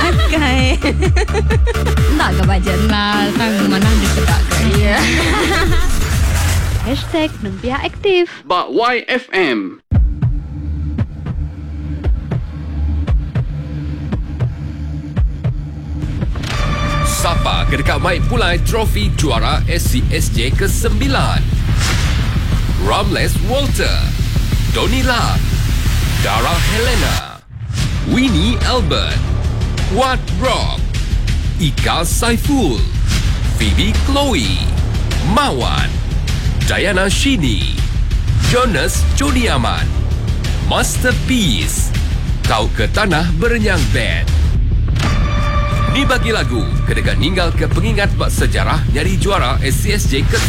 Kai. Tak ke bajet lah. Tang mana ada kedak saya. #Nung Pihak Aktif. Bak YFM. Sapa ke dekat Mike Pulai trofi juara SCSJ ke-9. Ramles Walter, Donny Lam, Dara Helena, Winnie Albert, Wat Rock, Ika Saiful, Phoebe Chloe, Mawan, Diana Shini, Jonas Jodiaman, Masterpiece, Kau ke Tanah Berenyang Band. Ni bagi lagu kedekat ninggal ke pengingat bak sejarah nyari juara SCSJ ke